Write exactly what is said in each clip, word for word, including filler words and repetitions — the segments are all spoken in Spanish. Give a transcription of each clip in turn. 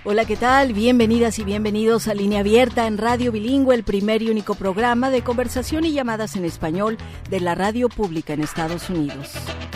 Hola, ¿qué tal? Bienvenidas y bienvenidos a Línea Abierta en Radio Bilingüe, el primer y único programa de conversación y llamadas en español de la radio pública en Estados Unidos.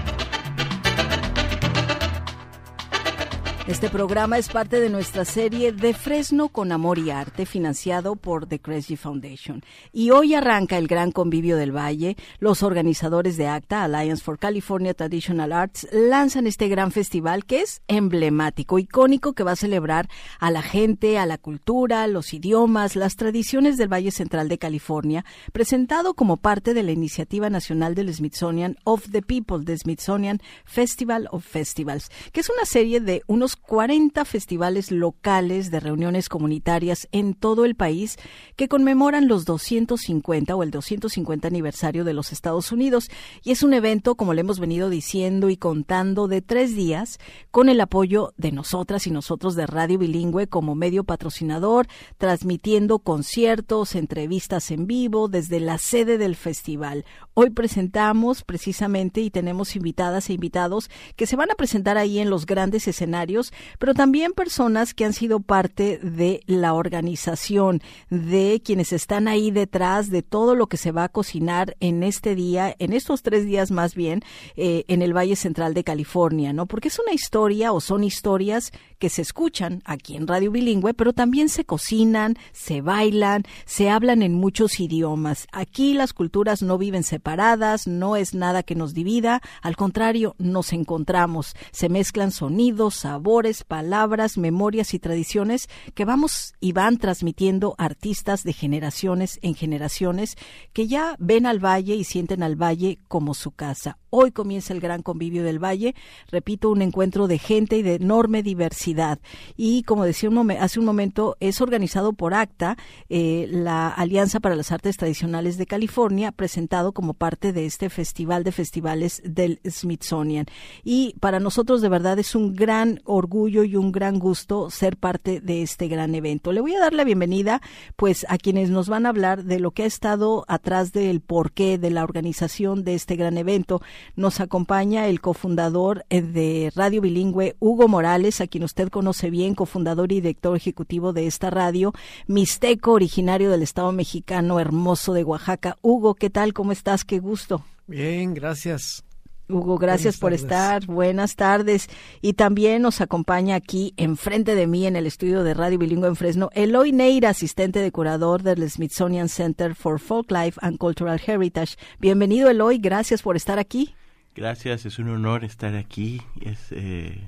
Este programa es parte de nuestra serie De Fresno con Amor y Arte, financiado por The Kresge Foundation. Y hoy arranca el Gran Convivio del Valle. Los organizadores de ACTA, Alliance for California Traditional Arts, lanzan este gran festival que es emblemático, icónico, que va a celebrar a la gente, a la cultura, los idiomas, las tradiciones del Valle Central de California, presentado como parte de la iniciativa nacional del Smithsonian of the People, the Smithsonian Festival of Festivals, que es una serie de unos cuarenta festivales locales de reuniones comunitarias en todo el país que conmemoran los doscientos cincuenta o el doscientos cincuenta aniversario de los Estados Unidos. Y es un evento, como le hemos venido diciendo y contando, de tres días con el apoyo de nosotras y nosotros de Radio Bilingüe como medio patrocinador, transmitiendo conciertos, entrevistas en vivo desde la sede del festival. Hoy presentamos precisamente y tenemos invitadas e invitados que se van a presentar ahí en los grandes escenarios, pero también personas que han sido parte de la organización, de quienes están ahí detrás de todo lo que se va a cocinar en este día, en estos tres días más bien, eh, en el Valle Central de California, ¿no? Porque es una historia o son historias que se escuchan aquí en Radio Bilingüe, pero también se cocinan, se bailan, se hablan en muchos idiomas. Aquí las culturas no viven separadas, no es nada que nos divida, al contrario, nos encontramos, se mezclan sonidos, sabores, palabras, memorias y tradiciones que vamos y van transmitiendo artistas de generaciones en generaciones que ya ven al Valle y sienten al Valle como su casa. Hoy comienza el Gran Convivio del Valle, repito, un encuentro de gente y de enorme diversidad. Y como decía un momen- hace un momento, es organizado por ACTA, eh, la Alianza para las Artes Tradicionales de California, presentado como parte de este Festival de Festivales del Smithsonian. Y para nosotros de verdad es un gran orgullo y un gran gusto ser parte de este gran evento. Le voy a dar la bienvenida pues a quienes nos van a hablar de lo que ha estado atrás del porqué de la organización de este gran evento. Nos acompaña el cofundador de Radio Bilingüe, Hugo Morales, a quien usted conoce bien, cofundador y director ejecutivo de esta radio, mixteco, originario del estado mexicano hermoso de Oaxaca. Hugo, ¿qué tal? ¿Cómo estás? Qué gusto. Bien, gracias. Hugo, gracias por estar. Buenas tardes. Y también nos acompaña aquí, enfrente de mí, en el estudio de Radio Bilingüe en Fresno, Eloy Neira, asistente de curador del Smithsonian Center for Folklife and Cultural Heritage. Bienvenido, Eloy. Gracias por estar aquí. Gracias, es un honor estar aquí es, eh,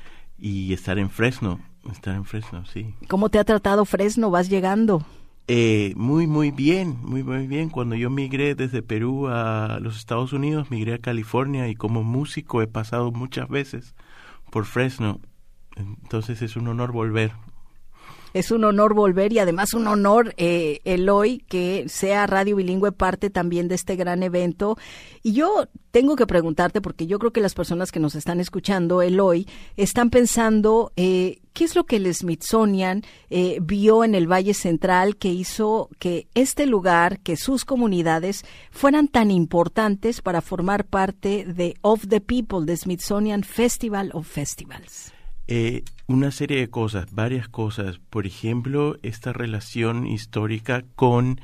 y estar en Fresno. Estar en Fresno, sí. ¿Cómo te ha tratado Fresno? ¿Vas llegando? Eh, muy, muy bien, muy, muy bien. Cuando yo migré desde Perú a los Estados Unidos, migré a California y como músico he pasado muchas veces por Fresno. Entonces es un honor volver. Es un honor volver y además un honor, eh, Eloy, que sea Radio Bilingüe parte también de este gran evento. Y yo tengo que preguntarte, porque yo creo que las personas que nos están escuchando, Eloy, están pensando, eh, ¿qué es lo que el Smithsonian eh, vio en el Valle Central que hizo que este lugar, que sus comunidades fueran tan importantes para formar parte de Of the People, the Smithsonian Festival of Festivals? Eh, una serie de cosas, varias cosas. Por ejemplo, esta relación histórica con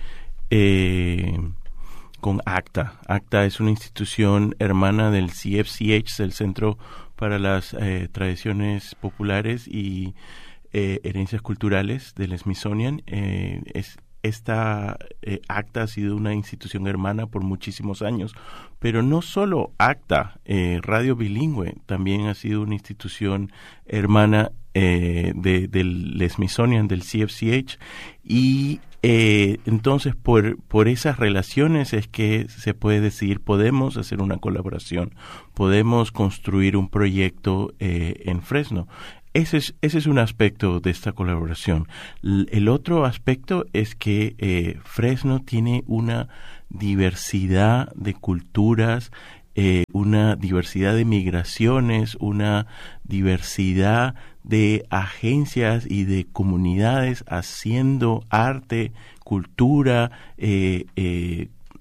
eh, con ACTA. ACTA es una institución hermana del C F C H, el Centro para las eh, Tradiciones Populares y eh, Herencias Culturales del Smithsonian. Eh, es Esta eh, ACTA ha sido una institución hermana por muchísimos años, pero no solo ACTA, eh, Radio Bilingüe también ha sido una institución hermana eh, de, del Smithsonian, del C F C H, y eh, entonces por, por esas relaciones es que se puede decir, podemos hacer una colaboración, podemos construir un proyecto eh, en Fresno. Ese es, ese es un aspecto de esta colaboración. L- el otro aspecto es que eh, Fresno tiene una diversidad de culturas, eh, una diversidad de migraciones, una diversidad de agencias y de comunidades haciendo arte, cultura, eh, eh,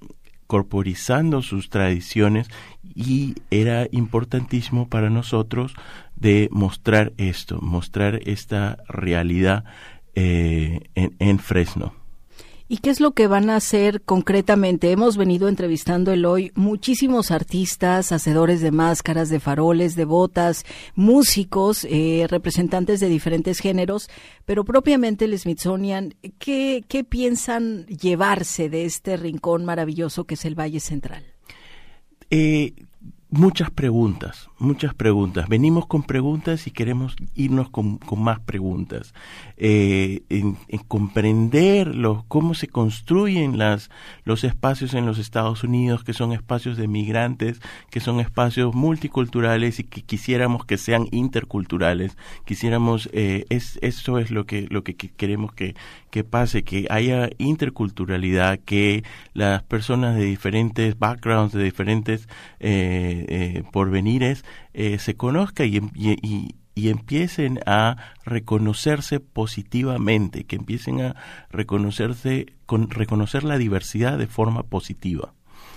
corporizando sus tradiciones, y era importantísimo para nosotros de mostrar esto, mostrar esta realidad eh, en, en Fresno. ¿Y qué es lo que van a hacer concretamente? Hemos venido entrevistando el hoy muchísimos artistas, hacedores de máscaras, de faroles, de botas, músicos, eh, representantes de diferentes géneros, pero propiamente el Smithsonian, ¿qué, qué piensan llevarse de este rincón maravilloso que es el Valle Central? Eh, muchas preguntas, muchas preguntas. Venimos con preguntas y queremos irnos con, con más preguntas. Eh, en, en comprender los, cómo se construyen las, los espacios en los Estados Unidos, que son espacios de migrantes, que son espacios multiculturales y que quisiéramos que sean interculturales. Quisiéramos, eh, es, eso es lo que, lo que queremos que, que pase, que haya interculturalidad, que las personas de diferentes backgrounds, de diferentes eh, eh, porvenires, eh, se conozcan y, y, y empiecen a reconocerse positivamente, que empiecen a reconocerse, con, reconocer la diversidad de forma positiva.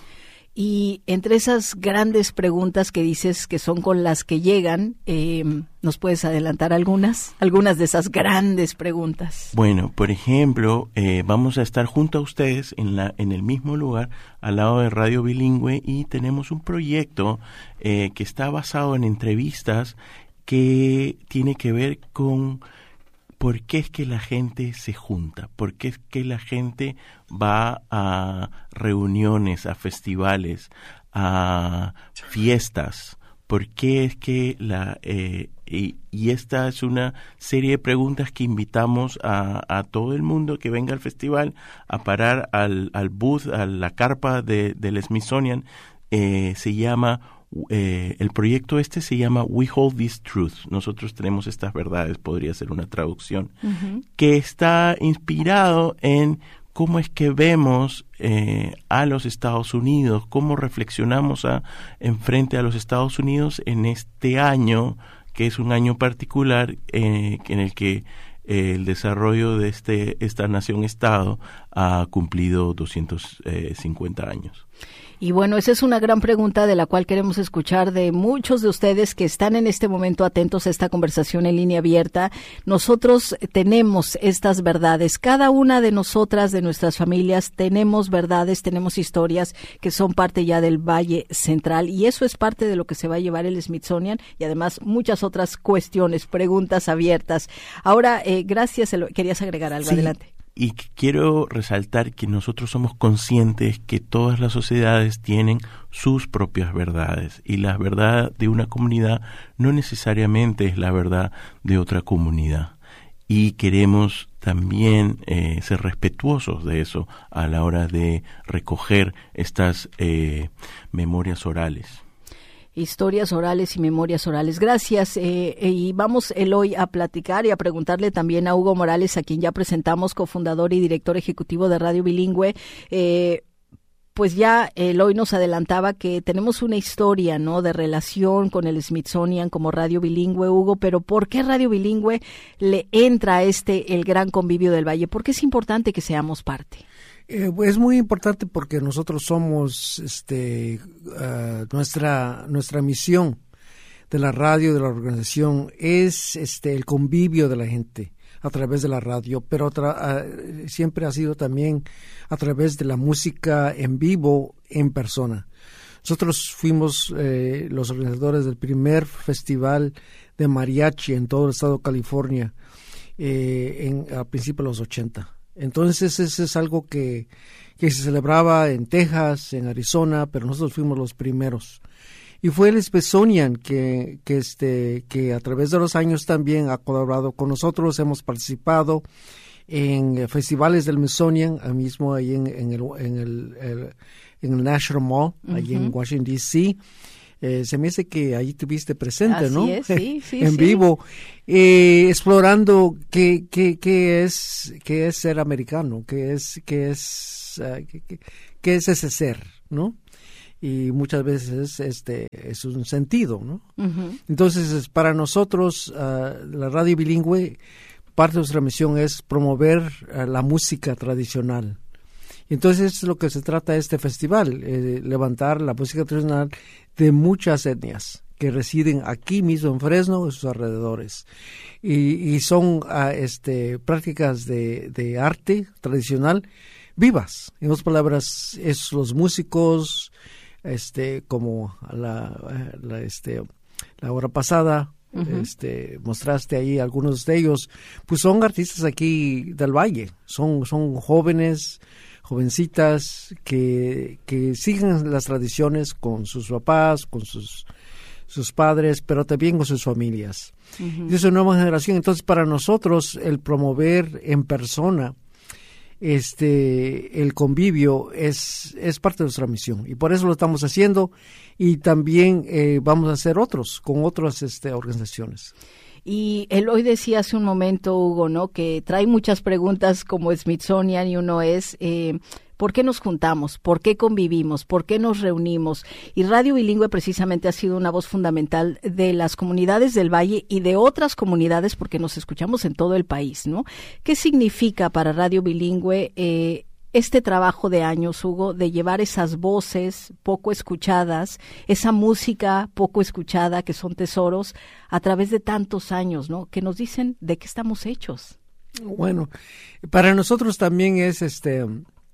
Y entre esas grandes preguntas que dices que son con las que llegan, eh, ¿nos puedes adelantar algunas? Algunas de esas grandes preguntas. Bueno, por ejemplo, eh, vamos a estar junto a ustedes en la en el mismo lugar, al lado de Radio Bilingüe, y tenemos un proyecto eh, que está basado en entrevistas que tiene que ver con por qué es que la gente se junta, por qué es que la gente va a reuniones, a festivales, a fiestas, por qué es que la... Eh, y, y esta es una serie de preguntas que invitamos a, a todo el mundo que venga al festival a parar al, al booth, a la carpa de, del Smithsonian. Eh, se llama... Eh, el proyecto este se llama We Hold These Truths. Nosotros tenemos estas verdades, podría ser una traducción, uh-huh. que está inspirado en cómo es que vemos eh, a los Estados Unidos, cómo reflexionamos a, en frente a los Estados Unidos en este año, que es un año particular eh, en el que eh, el desarrollo de este esta nación-estado ha cumplido doscientos cincuenta años. Y bueno, esa es una gran pregunta de la cual queremos escuchar de muchos de ustedes que están en este momento atentos a esta conversación en línea abierta. Nosotros tenemos estas verdades. Cada una de nosotras, de nuestras familias, tenemos verdades, tenemos historias que son parte ya del Valle Central, y eso es parte de lo que se va a llevar el Smithsonian, y además muchas otras cuestiones, preguntas abiertas. Ahora, eh, gracias. ¿Querías agregar algo? Sí. Adelante. Y quiero resaltar que nosotros somos conscientes que todas las sociedades tienen sus propias verdades, y la verdad de una comunidad no necesariamente es la verdad de otra comunidad. Y queremos también eh, ser respetuosos de eso a la hora de recoger estas eh, memorias orales. Historias orales y memorias orales. Gracias. Eh, eh, y vamos, Eloy, a platicar y a preguntarle también a Hugo Morales, a quien ya presentamos, cofundador y director ejecutivo de Radio Bilingüe. Eh, pues ya Eloy nos adelantaba que tenemos una historia, ¿no?, de relación con el Smithsonian como Radio Bilingüe, Hugo, pero ¿por qué Radio Bilingüe le entra a este, el gran convivio del Valle? ¿Por qué es importante que seamos parte? Eh, es muy importante porque nosotros somos, este, uh, nuestra nuestra misión de la radio, de la organización, es este el convivio de la gente a través de la radio, pero tra- uh, siempre ha sido también a través de la música en vivo, en persona. Nosotros fuimos eh, los organizadores del primer festival de mariachi en todo el estado de California eh, en, a principios de los ochenta. Entonces eso es algo que, que se celebraba en Texas, en Arizona, pero nosotros fuimos los primeros. Y fue el Smithsonian que, que, este, que a través de los años también ha colaborado con nosotros. Hemos participado en festivales del Smithsonian, ahí mismo ahí en, en, el, en, el, el, en el National Mall, uh-huh. allí en Washington, D C Eh, se me hace que ahí tuviste presente, Así ¿no? Es, sí, sí, en sí. vivo, eh, explorando qué, qué, qué es, qué es ser americano, qué es, qué es, uh, qué, qué, qué es ese ser, ¿no? Y muchas veces este es un sentido, ¿no? Uh-huh. Entonces, para nosotros, uh, la Radio Bilingüe, parte de nuestra misión es promover uh, la música tradicional Y entonces es lo que se trata de este festival, eh, levantar la música tradicional de muchas etnias que residen aquí mismo en Fresno y sus alrededores. Y, y son uh, este, prácticas de, de arte tradicional vivas. En otras palabras, es los músicos, este, como la, la, este, la hora pasada, uh-huh. este, mostraste ahí algunos de ellos, pues son artistas aquí del Valle, son, son jóvenes, jovencitas que, que siguen las tradiciones con sus papás, con sus, sus padres, pero también con sus familias. Uh-huh. Y es una nueva generación. Entonces, para nosotros, el promover en persona este el convivio es, es parte de nuestra misión. Y por eso lo estamos haciendo. Y también eh, vamos a hacer otros, con otras este, organizaciones. Y Eloy decía hace un momento, Hugo, ¿no?, que trae muchas preguntas como Smithsonian, y uno es, eh, ¿por qué nos juntamos? ¿Por qué convivimos? ¿Por qué nos reunimos? Y Radio Bilingüe precisamente ha sido una voz fundamental de las comunidades del Valle y de otras comunidades, porque nos escuchamos en todo el país, ¿no? ¿Qué significa para Radio Bilingüe eh, este trabajo de años, Hugo, de llevar esas voces poco escuchadas, esa música poco escuchada, que son tesoros, a través de tantos años, ¿no?, que nos dicen de qué estamos hechos? Bueno, para nosotros también es este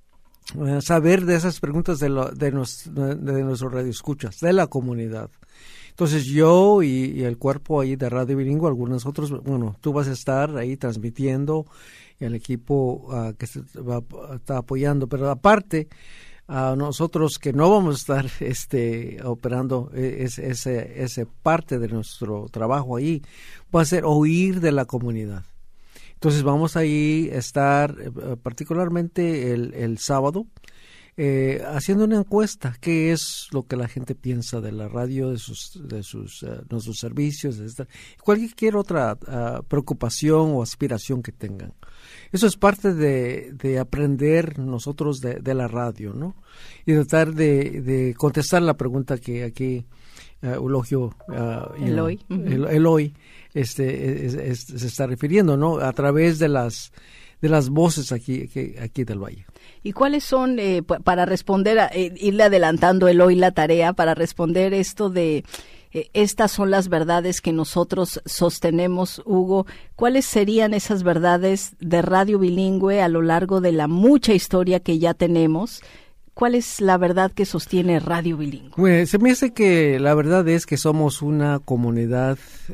saber de esas preguntas de, lo, de, nos, de, de nuestros radioescuchas, de la comunidad. Entonces yo y, y el cuerpo ahí de Radio Bilingüe, algunos otros, bueno, tú vas a estar ahí transmitiendo, y el equipo uh, que se va, está apoyando, pero aparte, a uh, nosotros que no vamos a estar este, operando ese, ese, ese parte de nuestro trabajo ahí, va a ser oír de la comunidad. Entonces vamos ahí a estar eh, particularmente el, el sábado, Eh, haciendo una encuesta, qué es lo que la gente piensa de la radio, de sus de sus uh, nuestros servicios, de cualquier otra uh, preocupación o aspiración que tengan. Eso es parte de, de aprender nosotros de, de la radio, ¿no? Y tratar de, de contestar la pregunta que aquí uh, Eulogio uh, Eloy, you know, uh-huh. Eloy este, es, es, se está refiriendo, ¿no? A través de las de las voces aquí, aquí, aquí del Valle. ¿Y cuáles son, eh, para responder, a, eh, irle adelantando Eloy la tarea, para responder esto de eh, estas son las verdades que nosotros sostenemos, Hugo, cuáles serían esas verdades de Radio Bilingüe a lo largo de la mucha historia que ya tenemos? ¿Cuál es la verdad que sostiene Radio Bilingüe? Bueno, se me hace que la verdad es que somos una comunidad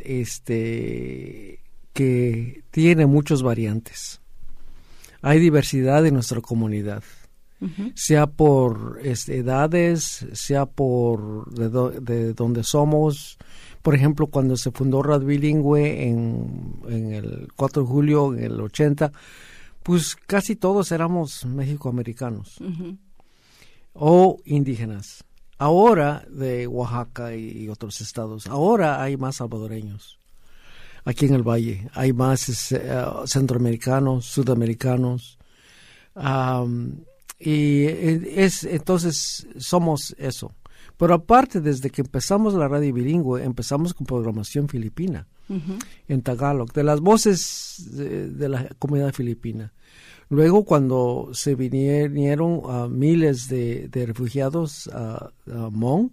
este, que tiene muchas variantes. Hay diversidad en nuestra comunidad, uh-huh. sea por este, edades, sea por de, do, de donde somos. Por ejemplo, cuando se fundó Radio Bilingüe en, en el cuatro de julio, en el ochenta, pues casi todos éramos mexicoamericanos uh-huh. o indígenas. Ahora de Oaxaca y, y otros estados, ahora hay más salvadoreños. Aquí en el Valle hay más uh, centroamericanos, sudamericanos, um, y es entonces somos eso. Pero aparte, desde que empezamos la Radio Bilingüe, empezamos con programación filipina, uh-huh. en Tagalog, de las voces de, de la comunidad filipina. Luego, cuando se vinieron uh, miles de, de refugiados a, a Hmong,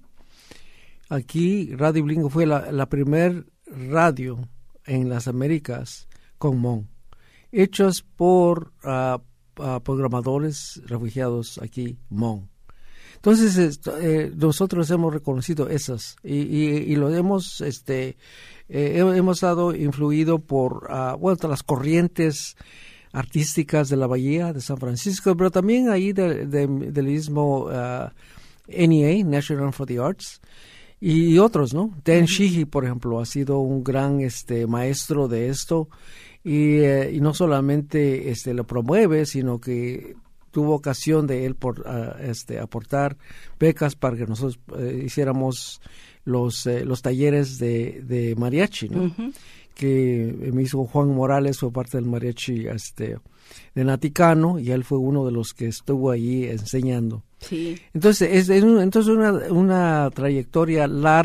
aquí Radio Bilingüe fue la, la primer radio en las Américas con Hmong, hechos por uh, uh, programadores refugiados aquí Hmong. Entonces eh, nosotros hemos reconocido esas y, y, y lo hemos este eh, hemos dado influido por uh, bueno, las corrientes artísticas de la Bahía de San Francisco, pero también ahí de, de, del mismo uh, N E A, National for the Arts, y otros, ¿no? Dan Sheehy, por ejemplo, ha sido un gran este maestro de esto y, eh, y no solamente este lo promueve, sino que tuvo ocasión de él por uh, este aportar becas para que nosotros uh, hiciéramos los eh, los talleres de, de mariachi, ¿no? Uh-huh. Que mi hijo Juan Morales fue parte del mariachi este de Naticano y él fue uno de los que estuvo allí enseñando. Sí. Entonces es, es un, entonces una una trayectoria larga